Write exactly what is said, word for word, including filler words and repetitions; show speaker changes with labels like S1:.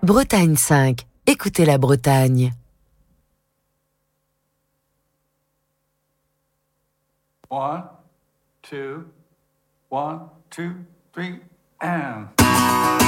S1: Bretagne cinq. Écoutez la Bretagne.
S2: One, two, one, two, three, and...